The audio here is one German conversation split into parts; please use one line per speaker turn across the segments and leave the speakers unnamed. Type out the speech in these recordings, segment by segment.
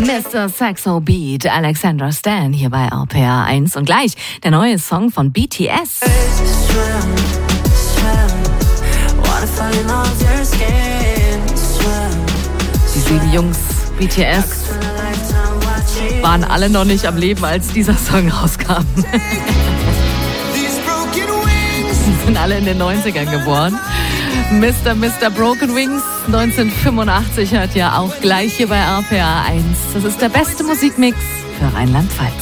Mr. Saxo Beat, Alexandra Stan hier bei RPR 1 und gleich der neue Song von BTS. Die 7 Jungs BTS waren alle noch nicht am Leben, als dieser Song rauskam. Sie sind alle in den 90ern geboren. Mr. Broken Wings 1985 hört ja auch gleich hier bei RPR 1. Das ist der beste Musikmix für Rheinland-Pfalz.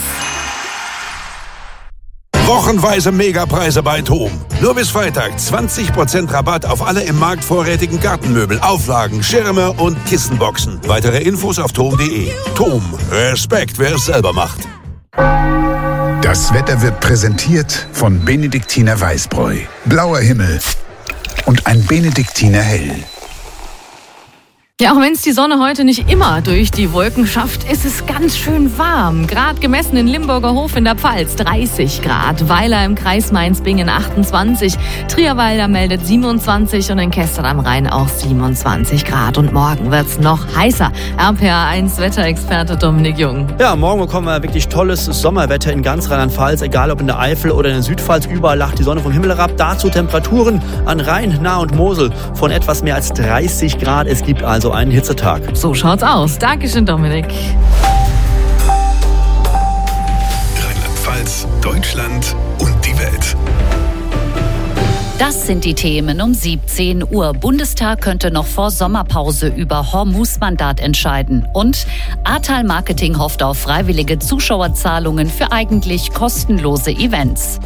Wochenweise Megapreise bei TOM. Nur bis Freitag 20% Rabatt auf alle im Markt vorrätigen Gartenmöbel, Auflagen, Schirme und Kissenboxen. Weitere Infos auf tom.de. TOM. Respekt, wer es selber macht.
Das Wetter wird präsentiert von Benediktiner Weißbräu. Blauer Himmel und ein Benediktiner Hell.
Ja, auch wenn es die Sonne heute nicht immer durch die Wolken schafft, ist es ganz schön warm. Grad gemessen in Limburger Hof in der Pfalz 30 Grad, Weiler im Kreis Mainz-Bingen 28, Trierwalder meldet 27 und in Kestern am Rhein auch 27 Grad. Und morgen wird's noch heißer. RPR 1 Wetterexperte Dominik Jung.
Ja, morgen bekommen wir wirklich tolles Sommerwetter in ganz Rheinland-Pfalz, egal ob in der Eifel oder in der Südpfalz. Überall lacht die Sonne vom Himmel herab. Dazu Temperaturen an Rhein, Nahe und Mosel von etwas mehr als 30 Grad. Es gibt also einen Hitzetag.
So schaut's aus. Dankeschön, Dominik.
Rheinland-Pfalz, Deutschland und die Welt.
Das sind die Themen um 17 Uhr. Bundestag könnte noch vor Sommerpause über Hormuz-Mandat entscheiden. Und Ahrtal Marketing hofft auf freiwillige Zuschauerzahlungen für eigentlich kostenlose Events.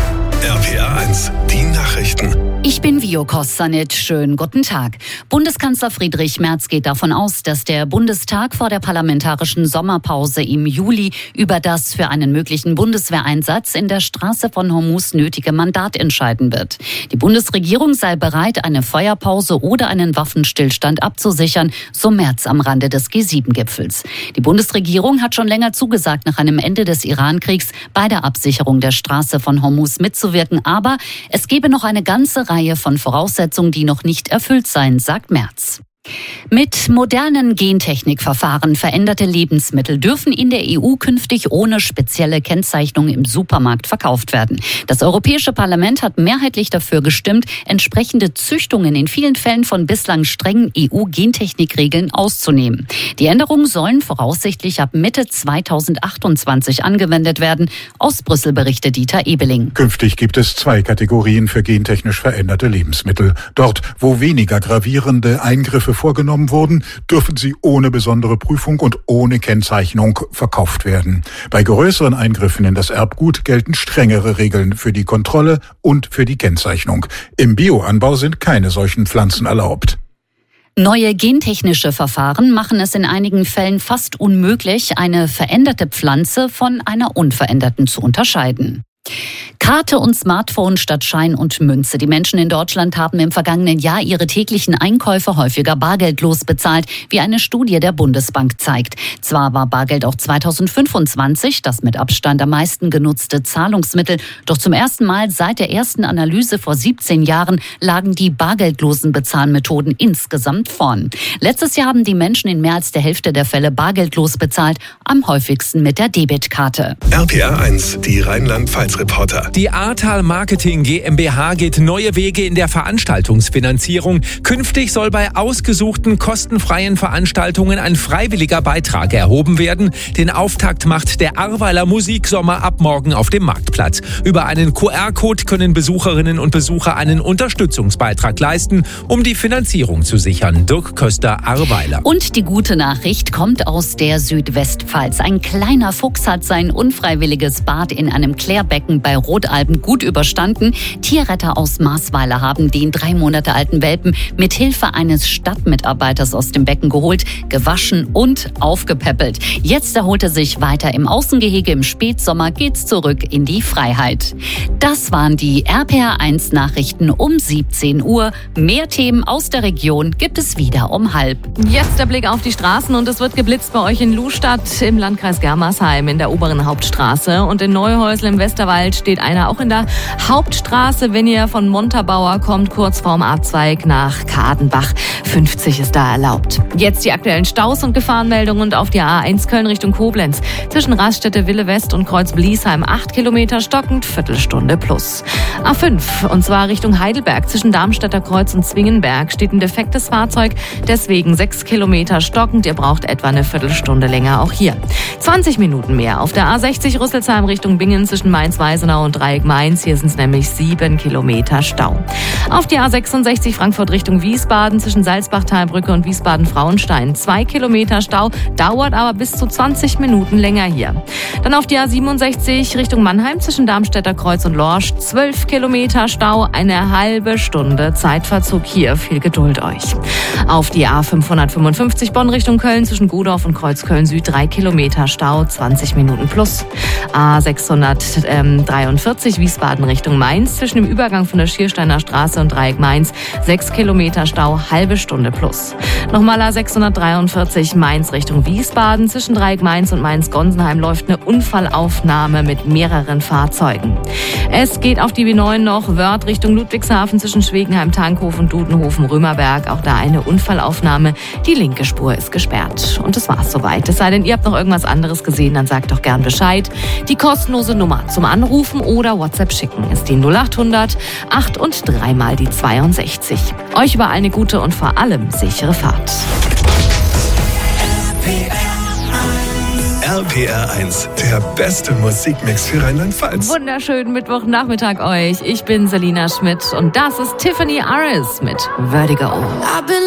RPR 1, die Nachrichten.
Ich bin Vio Kossanit. Schönen guten Tag. Bundeskanzler Friedrich Merz geht davon aus, dass der Bundestag vor der parlamentarischen Sommerpause im Juli über das für einen möglichen Bundeswehreinsatz in der Straße von Hormuz nötige Mandat entscheiden wird. Die Bundesregierung sei bereit, eine Feuerpause oder einen Waffenstillstand abzusichern, so Merz am Rande des G7-Gipfels. Die Bundesregierung hat schon länger zugesagt, nach einem Ende des Iran-Kriegs bei der Absicherung der Straße von Hormuz mitzuwirken. Aber es gebe noch eine ganze Reihe von Voraussetzungen, die noch nicht erfüllt seien, sagt Merz. Mit modernen Gentechnikverfahren veränderte Lebensmittel dürfen in der EU künftig ohne spezielle Kennzeichnung im Supermarkt verkauft werden. Das Europäische Parlament hat mehrheitlich dafür gestimmt, entsprechende Züchtungen in vielen Fällen von bislang strengen EU-Gentechnikregeln auszunehmen. Die Änderungen sollen voraussichtlich ab Mitte 2028 angewendet werden. Aus Brüssel berichtet Dieter Ebeling.
Künftig gibt es 2 Kategorien für gentechnisch veränderte Lebensmittel. Dort, wo weniger gravierende Eingriffe vorgenommen wurden, dürfen sie ohne besondere Prüfung und ohne Kennzeichnung verkauft werden. Bei größeren Eingriffen in das Erbgut gelten strengere Regeln für die Kontrolle und für die Kennzeichnung. Im Bioanbau sind keine solchen Pflanzen erlaubt.
Neue gentechnische Verfahren machen es in einigen Fällen fast unmöglich, eine veränderte Pflanze von einer unveränderten zu unterscheiden. Karte und Smartphone statt Schein und Münze. Die Menschen in Deutschland haben im vergangenen Jahr ihre täglichen Einkäufe häufiger bargeldlos bezahlt, wie eine Studie der Bundesbank zeigt. Zwar war Bargeld auch 2025 das mit Abstand am meisten genutzte Zahlungsmittel, doch zum ersten Mal seit der ersten Analyse vor 17 Jahren lagen die bargeldlosen Bezahlmethoden insgesamt vorn. Letztes Jahr haben die Menschen in mehr als der Hälfte der Fälle bargeldlos bezahlt, am häufigsten mit der Debitkarte.
RPR 1, die Rheinland-Pfalz-Reporter.
Die Ahrtal Marketing GmbH geht neue Wege in der Veranstaltungsfinanzierung. Künftig soll bei ausgesuchten kostenfreien Veranstaltungen ein freiwilliger Beitrag erhoben werden. Den Auftakt macht der Ahrweiler Musiksommer ab morgen auf dem Marktplatz. Über einen QR-Code können Besucherinnen und Besucher einen Unterstützungsbeitrag leisten, um die Finanzierung zu sichern. Dirk Köster, Ahrweiler.
Und die gute Nachricht kommt aus der Südwestpfalz. Ein kleiner Fuchs hat sein unfreiwilliges Bad in einem Klärbecken bei Rotalben gut überstanden. Tierretter aus Marsweiler haben den 3 Monate alten Welpen mit Hilfe eines Stadtmitarbeiters aus dem Becken geholt, gewaschen und aufgepäppelt. Jetzt erholt er sich weiter im Außengehege. Im Spätsommer geht's zurück in die Freiheit. Das waren die RPR 1 Nachrichten um 17 Uhr. Mehr Themen aus der Region gibt es wieder um 12:30.
Jetzt der Blick auf die Straßen und es wird geblitzt bei euch in Lustadt im Landkreis Germersheim in der oberen Hauptstraße und in Neuhäusl im Westerwald steht einer. Auch in der Hauptstraße, wenn ihr von Montabaur kommt, kurz vorm Abzweig nach Kadenbach. 50 ist da erlaubt. Jetzt die aktuellen Staus und Gefahrenmeldungen und auf die A1 Köln Richtung Koblenz. Zwischen Raststätte Wille West und Kreuz Bliesheim 8 Kilometer stockend, Viertelstunde plus. A5, und zwar Richtung Heidelberg. Zwischen Darmstädter Kreuz und Zwingenberg steht ein defektes Fahrzeug, deswegen 6 Kilometer stockend. Ihr braucht etwa eine Viertelstunde länger auch hier. 20 Minuten mehr auf der A60 Rüsselsheim Richtung Bingen zwischen Mainz-Weisenau und Dreieck Mainz. Hier sind es nämlich 7 Kilometer Stau. Auf die A66 Frankfurt Richtung Wiesbaden zwischen Salzbach-Talbrücke und Wiesbaden-Frauenstein 2 Kilometer Stau, dauert aber bis zu 20 Minuten länger hier. Dann auf die A67 Richtung Mannheim zwischen Darmstädter Kreuz und Lorsch 12 Kilometer Stau, eine halbe Stunde Zeitverzug hier. Viel Geduld euch. Auf die A555 Bonn Richtung Köln zwischen Godorf und Kreuzköln Süd 3 Kilometer Stau, 20 Minuten plus. A643 Wiesbaden Richtung Mainz zwischen dem Übergang von der Schiersteiner Straße und Dreieck Mainz 6 Kilometer Stau, halbe Stunde plus. Nochmal A643 Mainz Richtung Wiesbaden zwischen Dreieck Mainz und Mainz-Gonsenheim läuft eine Unfallaufnahme mit mehreren Fahrzeugen. Es geht auf die B9 noch Wörth Richtung Ludwigshafen zwischen Schwegenheim, Tankhof und Dudenhofen, Römerberg. Auch da eine Unfallaufnahme. Die linke Spur ist gesperrt. Und das war's soweit. Es sei denn, ihr habt noch irgendwas anderes gesehen, dann sagt doch gern Bescheid. Die kostenlose Nummer zum Anrufen oder WhatsApp schicken ist die 0800 8 und 3 mal die 62. Euch überall eine gute und vor allem sichere Fahrt.
RPR 1, der beste Musikmix für Rheinland-Pfalz.
Wunderschönen Mittwochnachmittag euch. Ich bin Selina Schmidt und das ist Tiffany Aris mit Vertigo.